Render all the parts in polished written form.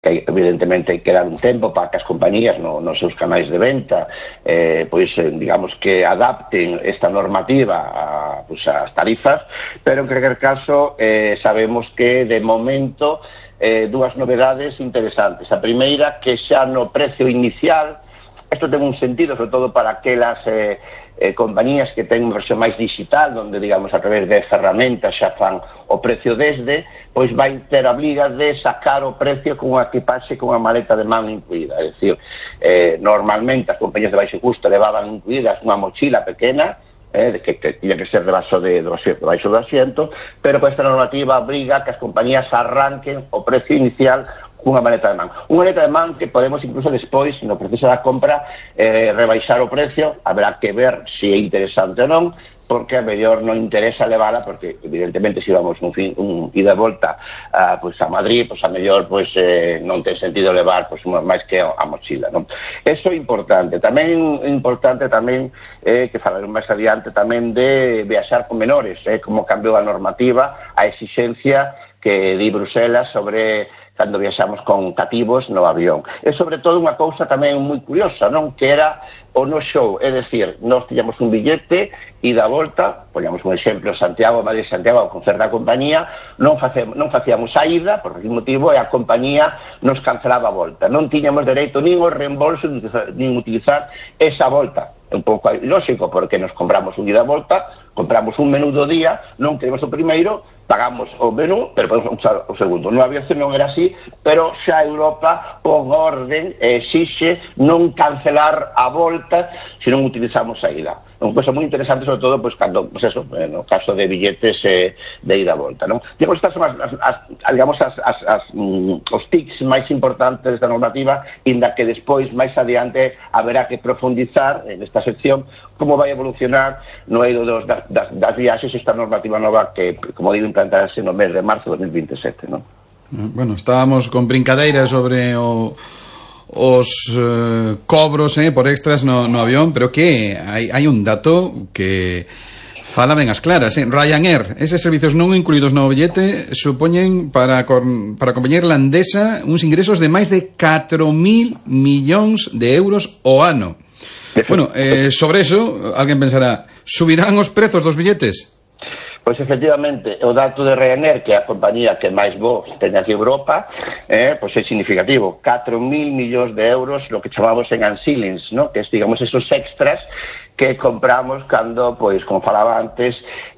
que evidentemente hai que dar un tempo para que as compañías nos seus canais de venta digamos que adapten esta normativa ás tarifas, pero en calquer caso sabemos que de momento dúas novedades interesantes. A primeira, que xa no precio inicial, isto ten un sentido sobre todo para aquelas compañías que ten unha versión máis digital, onde, digamos, a través de ferramentas xa fan o precio desde, pois vai ter a obriga de sacar o precio con unha equipaxe con unha maleta de man incluída. É dicir, normalmente as compañías de baixo custo levaban incluídas unha mochila pequena, que tiña que ser debaixo do asiento, pero con esta normativa obriga que as compañías arranquen o precio inicial cunha maleta de man. Unha maleta de man que podemos incluso despois, no proceso da compra, rebaixar o precio, haberá que ver se é interesante ou non, porque a mellor non interesa levála, porque evidentemente se vamos un ida e volta a Madrid, a mellor non ten sentido levar máis que a mochila, non? Eso é importante. Tamén importante que falaremos máis adiante tamén de viaxar con menores, como cambiou a normativa, a exigencia que di Bruselas sobre cando viaxamos con cativos no avión. E sobre todo unha cousa tamén moi curiosa, non? Que era o no show, é dicir, nós tiñamos un billete ida a volta, poñamos un exemplo, Santiago, Madrid-Santiago, con certa compañía, non facíamos a ida, por aquel motivo, e a compañía nos cancelaba a volta. Non tiñamos dereito nin o reembolso, nin utilizar esa volta. É un pouco lógico, porque nos compramos un ida a volta, compramos un menú do día, non queremos o primeiro, pagamos o menú, pero podemos usar o segundo. No aviación non era así, pero xa Europa pon orden e exixe non cancelar a volta se non utilizamos a ida. Unha cosa moi interesante, sobre todo, cando, no caso de billetes de ida a volta, non? Digamos, estas son os tics máis importantes da normativa, inda que despois, máis adiante, haberá que profundizar nesta sección como vai evolucionar no eido das viaxes esta normativa nova que, como digo, implantarse no mes de marzo de 2027, non? Bueno, estábamos con brincadeiras sobre os cobros por extras no avión, pero que hai un dato que fala ben as claras. Ryanair, eses servicios non incluídos no billete supoñen para a compañía irlandesa uns ingresos de máis de 4.000 millóns de euros ao ano. Bueno, sobre eso, alguén pensará, subirán os prezos dos billetes? Pois efectivamente, o dato de Ryanair, que é a compañía que máis voos ten aquí en Europa, pois é significativo. 4.000 millóns de euros, lo que chamamos en ancillings, ¿no? Que é, digamos, esos extras que compramos cando, pois, como falaba antes,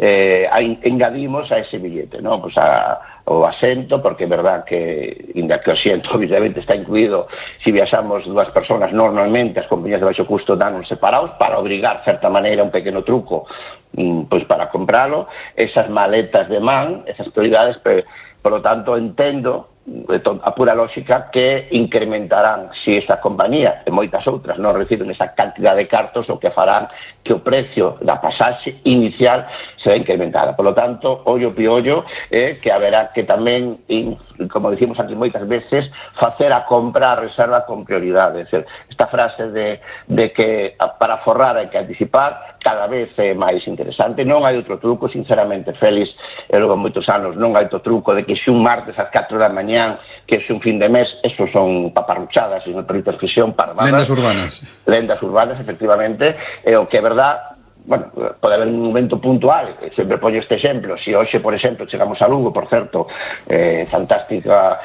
engadimos a ese billete, ¿no? Pois o asento, porque é verdad que, inda que o asiento obviamente está incluído, se viaxamos dúas persoas, normalmente as compañías de baixo custo dan separados para obrigar, de certa maneira, un pequeno truco pois para compralo, esas maletas de man, esas prioridades, por lo tanto entendo a pura lógica que incrementarán se esta compañía e moitas outras non reciben esa cantidad de cartos, o que farán que o precio da pasaxe inicial será incrementada. Por lo tanto, ollo piollo, que haberá que tamén, como dicimos aquí moitas veces, facer a compra, a reserva con prioridade. Esta frase de que para forrar hai que anticipar cada vez é máis interesante. Non hai outro truco, sinceramente, Félix, e logo moitos anos non hai outro truco de que se un martes ás 4 da mañán, que se un fin de mes, eso son paparruchadas, se me permite a expresión, parvadas. Lendas urbanas, efectivamente, e o que é verdad, bueno, pode haber un momento puntual, sempre poño este exemplo, se hoxe, por exemplo, chegamos a Lugo, por certo, fantástica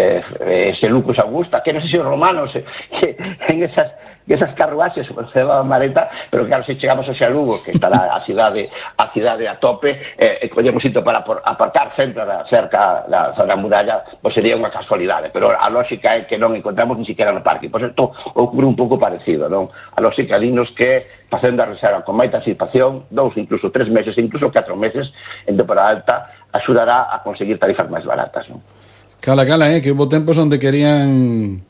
ese Lucus Augusta, que non sei se os romanos en esas carruaxes se levaban maleta, pero claro, se chegamos a Lugo, que está a cidade a tope, e collemos sitio para aparcar cerca da zona muralla, pois sería unha casualidade, pero a lógica é que non encontramos ni siquiera no parque. Pois isto ocurre un pouco parecido, non? A lógica dinos que facendo a reserva con máis anticipación, 2, incluso 3 meses, incluso 4 meses en temporada alta, axudará a conseguir tarifas máis baratas, non? Cala, que hubo tempos onde querían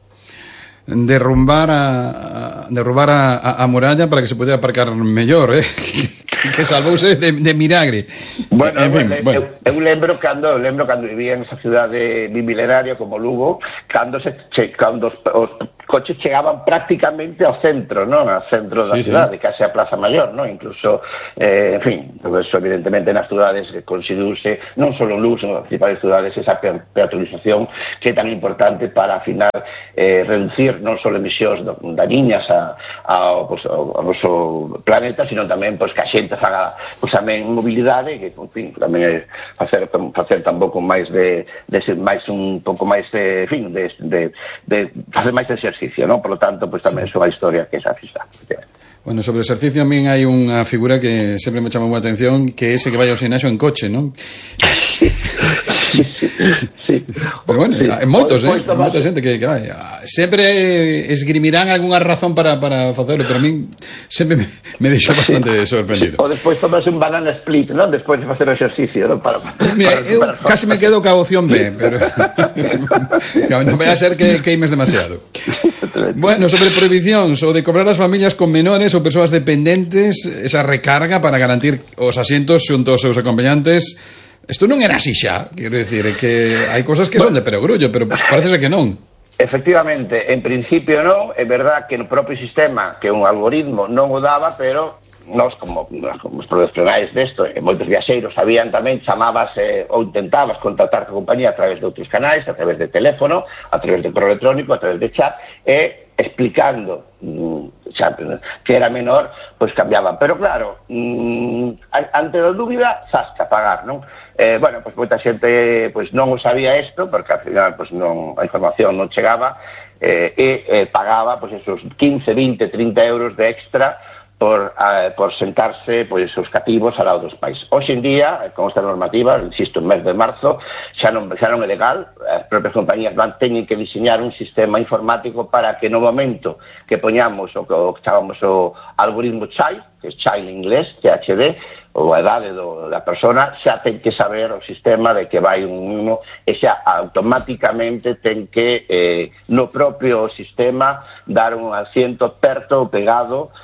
derrubar a muralla para que se pudiera aparcar mellor, que salvouse de milagre. Bueno, eu lembro cando vivía en esa cidade bimilenaria como Lugo, cando os coches chegaban prácticamente ao centro, non? Ao centro da cidade, case a Plaza Maior, non? Incluso, en fin, eso evidentemente nas cidades conseguiuse, non só en Lugo, sino nas principales cidades, esa peatonalización que é tan importante para, ao final, reducir non só emisións dañiñas ao noso planeta, sino tamén que a xente faga tamén mobilidade, que, en fin, tamén é facer tampouco máis máis un pouco máis de, en fin, de facer máis de exercicio, non? Por lo tanto, pois tamén é unha historia que é esa fista. Bueno, sobre exercicio a min hai unha figura que sempre me chama a atención, que é ese que vai ao gimnasio en coche, non? Sí. Pero bueno, hai moitos, moita xente que vai. Sempre esgrimirán algunha razón para facelo, pero a min sempre me deixou bastante sorprendido. Ou despois tomas un banana split, non? Despois de facer o exercicio, non? Mira, eu casi me quedo ca opción B, pero non vai a ser que queimes demasiado. Bueno, sobre prohibicións ou de cobrar as familias con menores ou persoas dependentes esa recarga para garantir os asientos xunto aos seus acompañantes. Isto non era así xa, quero dicir, que hai cosas que son de perogrullo, pero parece que non. Efectivamente, en principio non, é verdad que no propio sistema, que un algoritmo non o daba, pero nós, como os profesionais desto, e moitos viaxeiros sabían tamén, chamabas ou intentabas contactar con a compañía a través de outros canais, a través de teléfono, a través de correo electrónico, a través de chat, e explicando que era menor, pois cambiaban. Pero claro, ante a dúbida, sasca, pagar, non? Bueno, pois moita xente pois non o sabía isto, porque ao final pois non, a información non chegaba, e pagaba pois esos 15, 20, 30 euros de extra por sentarse pois os cativos ao lado dos pais. Hoxe en día, con esta normativa, insisto, en mes de marzo, xa non é legal, as propias compañías teñen que diseñar un sistema informático para que no momento que poñamos o que chamamos o algoritmo child, que é child en inglés, THD, ou a edade da persona, xa ten que saber o sistema de que vai un e xa automáticamente ten que no propio sistema dar un asiento perto ou pegado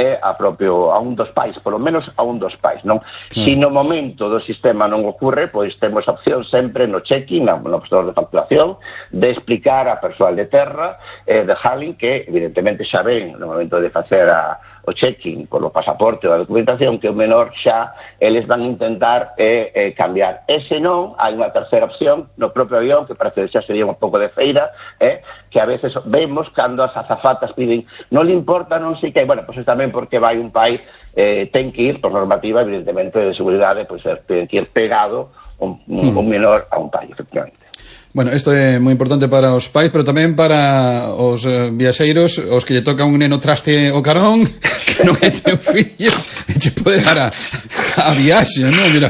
a un dos pais, polo menos a un dos pais, non? Si no momento do sistema non ocurre, pois temos a opción sempre no check-in, no postor de facturación, de explicar a persoal de terra, de handling, que evidentemente xa ven no momento de facer o check-in polo pasaporte ou a documentación, que o menor xa eles van a intentar cambiar. E se non, hai unha terceira opción no propio avión, que parece que xa sería un pouco de feira, que a veces vemos cando as azafatas piden, non le importa, non sei que, bueno, pois tamén porque vai un pai, ten que ir, por normativa, evidentemente, de seguridade, pois ten que ir pegado un menor a un pai, efectivamente. Bueno, isto é moi importante para os pais, pero tamén para os viaxeiros, os que lle toca un neno traste o carón, que non é teu fillo, e che pode dar a viaxe, non? Dirá,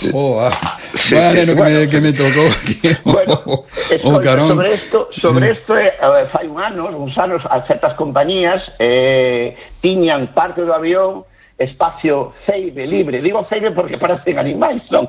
vaya neno que me tocou aquí o carón. Sobre isto, fai uns anos, a certas compañías tiñan parte do avión espacio ceibe, libre, digo ceibe porque parecen animais, non?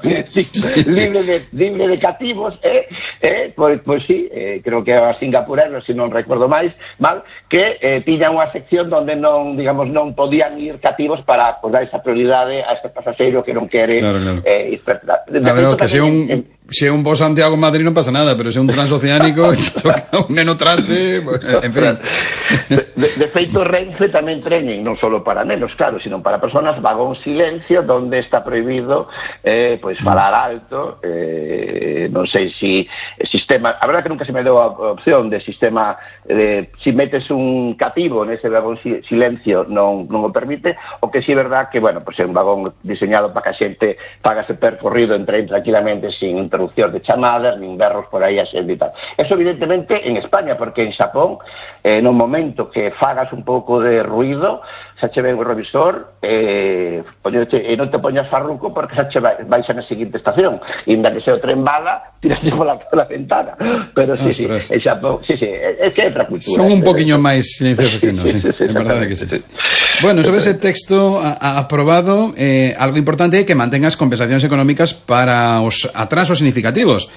Libre de cativos, pois sí, creo que a singapureros, se non recordo mal, que tiñan unha sección donde non, digamos, non podían ir cativos para dar esa prioridade a este pasaxeiro que non quere ir. A ver, que se é un bo Santiago Madrid non pasa nada, pero se é un transoceánico toca un neno traste, en fin. De feito, Renfe tamén treñen non só para nenos, claro, sino para personas vagón silencio, donde está prohibido pois falar alto, non sei si sistema, a verdad que nunca se me deu a opción de sistema si metes un cativo nese vagón silencio non o permite, o que si é verdad que, bueno, pois é un vagón diseñado para que a xente faga ese percorrido entre tranquilamente sin interrupción de chamadas, nin berros por aí a xente e tal. Eso evidentemente en España, porque en Xapón no momento que fagas un pouco de ruido, xa che ven o revisor e non te poñas farruco porque xa che vais na seguinte estación, e inda que se o tren bala, tiraste pola ventana. Pero sí, en Xapón, é que é outra cultura. Son un poquinho máis silenciosos que non, é verdade que sí. Bueno, sobre ese texto aprobado, algo importante é que mantengas compensacións económicas para os atrasos significativos.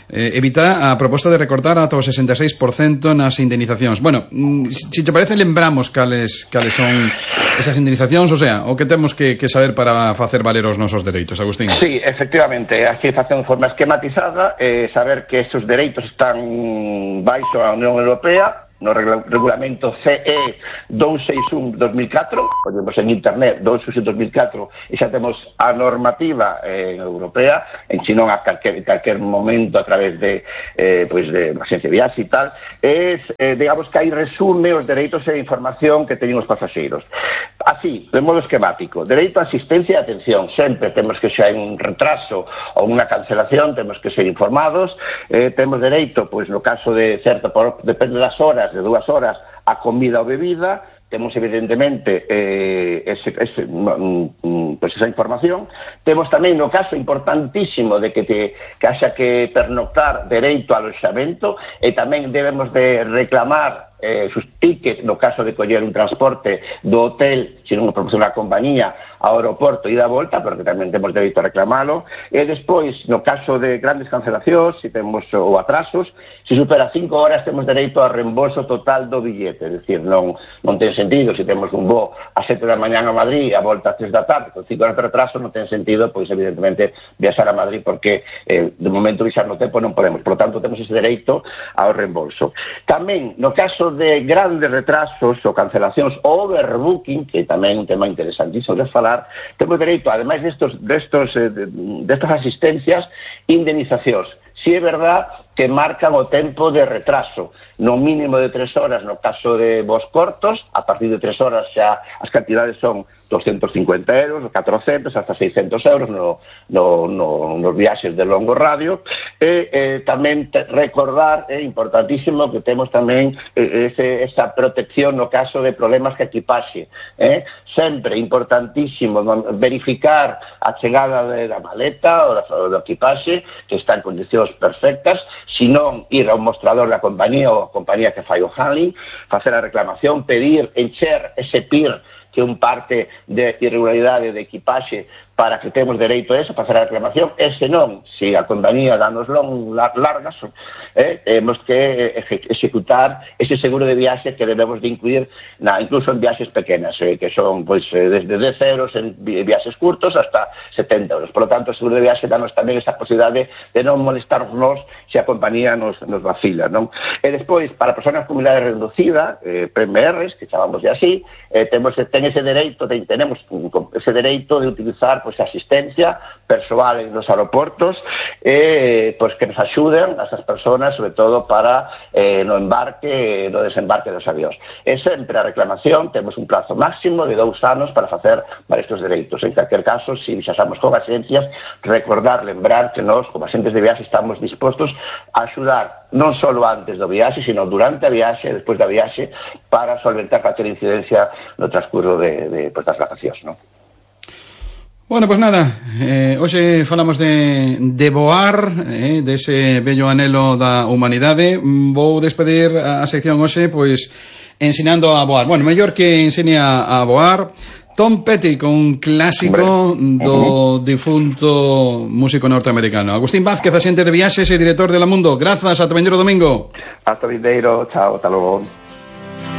evita a proposta de recortar ata o 66% nas indemnizacións. Bueno, se te parece, lembramos cales son esas indemnizacións, o sea, o que temos que saber para facer valer os nosos dereitos, Agustín. Sí, efectivamente, aquí facemos de forma esquematizada, saber que estes dereitos están baixo a Unión Europea, no regulamento CE 261/2004, podemos en internet 261/2004, e xa temos a normativa europea, en non a calquer momento a través de de agencia de viaxe e tal, digamos que aí resume os dereitos e información que teñen os pasaxeiros. Así, de modo esquemático, dereito a asistencia e atención, sempre temos que xa hai un retraso ou unha cancelación, temos que ser informados, temos dereito, pois no caso de certo, depende das horas, de 2 horas, a comida ou bebida, temos evidentemente esa información. Temos tamén no caso importantísimo de que haxa que pernoctar, dereito ao aloxamento, e tamén debemos de reclamar sus tickets no caso de coller un transporte do hotel, se non o proporciona a compañía, ao aeroporto e da volta, porque tamén temos dereito a reclamalo. E despois, no caso de grandes cancelacións, se temos ou atrasos, se supera 5 horas temos dereito a reembolso total do billete, é dicir, non ten sentido, se temos un voo a 7 da mañá a Madrid a volta a 3 da tarde, con 5 horas de retraso non ten sentido, pois evidentemente viaxar a Madrid, porque de momento viaxar no tempo non podemos, por lo tanto temos ese dereito ao reembolso. Tamén, no caso de grandes retrasos ou cancelacións ou overbooking, que tamén é un tema interesantísimo de falar, temos dereito, ademais destas asistencias, indemnizacións. Si é verdad que marcan o tempo de retraso, no mínimo de 3 horas no caso de voos cortos, a partir de 3 horas xa as cantidades son 250 euros, 400, hasta 600 euros nos viaxes de longo radio. E tamén recordar, é importantísimo que temos tamén esa protección no caso de problemas que equipaxe. Sempre importantísimo verificar a chegada da maleta ou do equipaxe, que está en condicións perfectas, senón ir ao mostrador da compañía ou a compañía que fai o handling, facer a reclamación, pedir, encher ese PIR, que é un parte de irregularidade de equipaxe, para que temos dereito a eso, para facer a reclamación, e senón, se a compañía danos largas, temos que executar ese seguro de viaxe que debemos de incluir incluso en viaxes pequenas, que son desde 10 euros en viaxes curtos hasta 70 euros. Por lo tanto, o seguro de viaxe danos tamén esa posibilidade de non molestarnos se a compañía nos vacila, non? E despois, para persoas con mobilidade reducida, PMRs, que chamamos de así, tenemos ese dereito de utilizar asistencia persoal en los aeroportos, que nos axuden a estas personas, sobre todo para no desembarque dos avións. E sempre a reclamación, temos un plazo máximo de 2 anos para facer estes dereitos. En calquer caso, se viaxamos con agencias, lembrar que nós, como agentes de viaxe, estamos dispostos a axudar non só antes do viaxe, sino durante a viaxe e despois da viaxe, para solventar calquer incidencia no transcurso das vacacións, non? Bueno, pues nada, hoxe falamos de voar, dese bello anelo da humanidade. Vou despedir a sección hoxe, pois, ensinando a voar. Bueno, mellor que ensine a voar Tom Petty, con un clásico do difunto músico norteamericano. Agustín Vázquez, axente de viaxes e director de La Mundo. Grazas, ata vindeiro domingo. Hasta vindeiro, chao, ata logo.